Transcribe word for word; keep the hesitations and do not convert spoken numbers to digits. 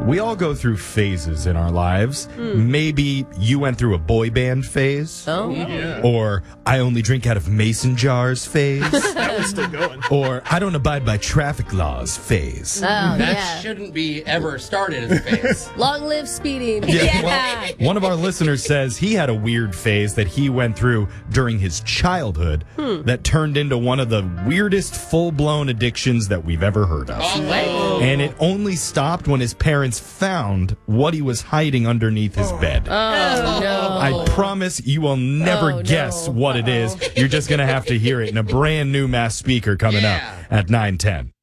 We all go through phases in our lives. Mm. Maybe you went through a boy band phase. Oh. Yeah. Or I only drink out of mason jars phase. That was still going. Or I don't abide by traffic laws phase. Oh, that yeah. shouldn't be ever started as a phase. Long live speeding. Yeah, Yeah. well, one of our listeners says he had a weird phase that he went through during his childhood Hmm. that turned into one of the weirdest full-blown addictions that we've ever heard of. Oh. And it only stopped when his parents found what he was hiding underneath his bed. Oh, no. I promise you will never Oh, guess no. what it is. You're just going to have to hear it in a brand new Mass Speaker coming Yeah. up at nine ten.